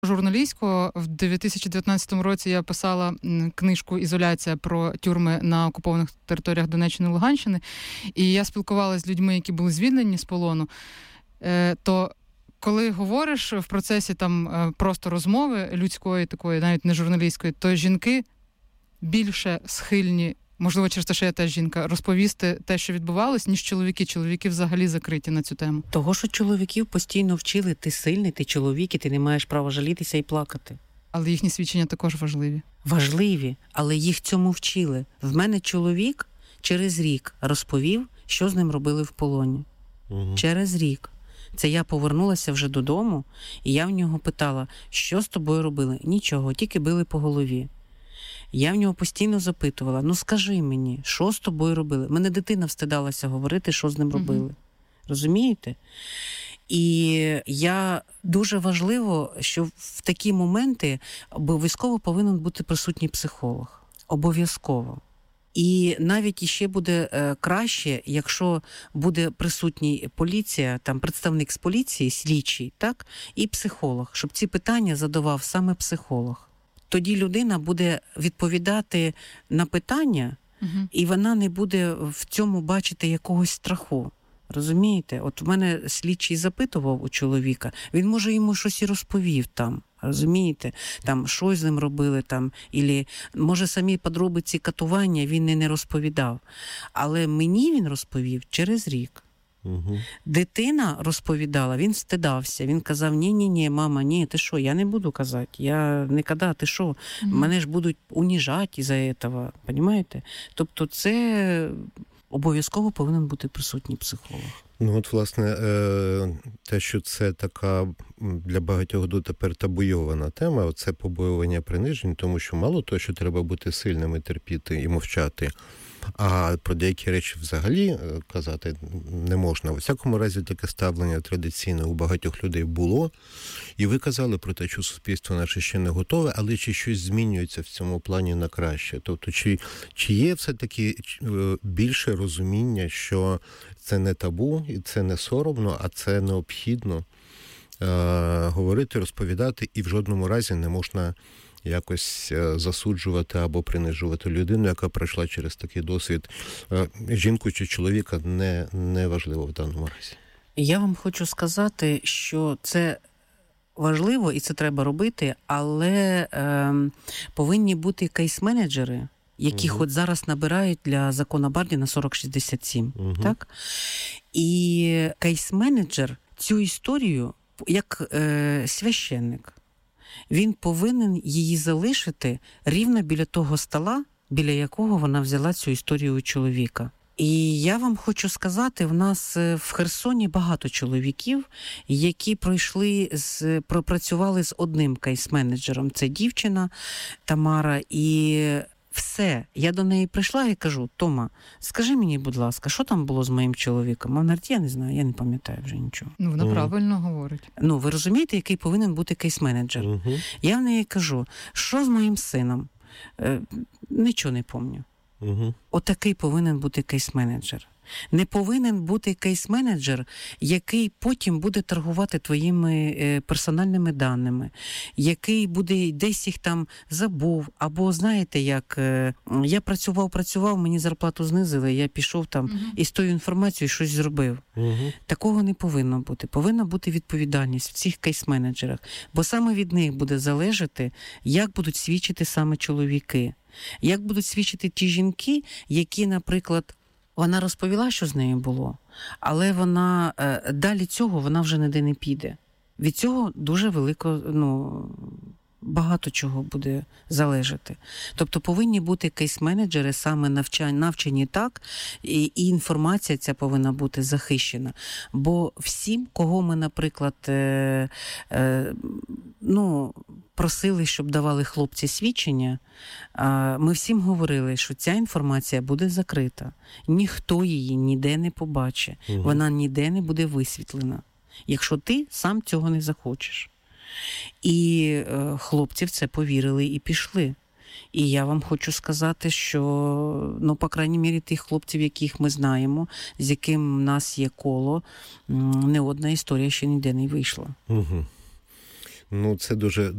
Журналістського. В 2019 році я писала книжку «Ізоляція» про тюрми на окупованих територіях Донеччини і Луганщини. І я спілкувалася з людьми, які були звільнені з полону. То коли говориш в процесі там просто розмови людської, такої, навіть не журналістської, то жінки більше схильні, можливо, через те, що я теж жінка, розповісти те, що відбувалось, ніж чоловіки. Чоловіки взагалі закриті на цю тему. Того, що чоловіків постійно вчили, ти сильний, ти чоловік, і ти не маєш права жалітися і плакати. Але їхні свідчення також важливі. Важливі, але їх цьому вчили. В мене чоловік через рік розповів, що з ним робили в полоні. Угу. Через рік. Це я повернулася вже додому, і я в нього питала, що з тобою робили? Нічого, тільки били по голові. Я в нього постійно запитувала, ну скажи мені, що з тобою робили? Мене дитина встидалася говорити, що з ним робили. Розумієте? І я дуже важливо, що в такі моменти обов'язково повинен бути присутній психолог. Обов'язково. І навіть іще буде краще, якщо буде присутній поліція, там представник з поліції, слідчий, так, і психолог, щоб ці питання задавав саме психолог. Тоді людина буде відповідати на питання, і вона не буде в цьому бачити якогось страху. Розумієте? От в мене слідчий запитував у чоловіка, він, може, йому щось і розповів там. Розумієте? Там, що з ним робили, там, ілі, може, самі подробиці катування він не розповідав. Але мені він розповів через рік. Угу. Дитина розповідала, він стидався. Він казав, ні, мама, ні, ти що, я не буду казати. Я ніколи, ти що, мене ж будуть уніжати із-за цього. Понімаєте? Тобто це обов'язково повинен бути присутній психолог. Ну от, власне, те, що це така для багатьох дотепер табуйована тема, це побоювання принижень, тому що мало того, що треба бути сильним і терпіти і мовчати, а про деякі речі взагалі казати не можна. У всякому разі, таке ставлення традиційне у багатьох людей було. І ви казали про те, що суспільство наше ще не готове, але чи щось змінюється в цьому плані на краще? Тобто, чи є все-таки більше розуміння, що це не табу, і це не соромно, а це необхідно говорити, розповідати, і в жодному разі не можна якось засуджувати або принижувати людину, яка пройшла через такий досвід. Жінку чи чоловіка не важливо в даному разі. Я вам хочу сказати, що це важливо і це треба робити, але повинні бути кейс-менеджери, яких от зараз набирають для закону Бардіна 4067. Так? І кейс-менеджер цю історію, як священник, він повинен її залишити рівно біля того стола, біля якого вона взяла цю історію у чоловіка. І я вам хочу сказати, в нас в Херсоні багато чоловіків, які пропрацювали з одним кейс-менеджером. Це дівчина Тамара, і все. Я до неї прийшла і кажу, Тома, скажи мені, будь ласка, що там було з моїм чоловіком? Вона говорить, я не знаю, я не пам'ятаю вже нічого. Ну, вона правильно говорить. Ну, ви розумієте, який повинен бути кейс-менеджер? Я в неї кажу, що з моїм сином? Нічого не пам'ятаю. Отакий повинен бути кейс-менеджер. Не повинен бути кейс-менеджер, який потім буде торгувати твоїми персональними даними, який буде десь їх там забув, або, знаєте, як я працював, мені зарплату знизили, я пішов там і з тою інформацією щось зробив. Такого не повинно бути. Повинна бути відповідальність в цих кейс-менеджерах, бо саме від них буде залежати, як будуть свідчити саме чоловіки. Як будуть свідчити ті жінки, які, наприклад, вона розповіла, що з нею було, але вона далі цього вона вже ніде не піде. Від цього дуже багато чого буде залежати. Тобто повинні бути кейс-менеджери саме навчені так, і інформація ця повинна бути захищена. Бо всім, кого ми, наприклад, просили, щоб давали хлопці свідчення, ми всім говорили, що ця інформація буде закрита. Ніхто її ніде не побачить. Вона ніде не буде висвітлена, якщо ти сам цього не захочеш. І хлопці в це повірили і пішли. І я вам хочу сказати, що, по крайній мірі, тих хлопців, яких ми знаємо, з яким в нас є коло, не одна історія ще ніде не вийшла. Це дуже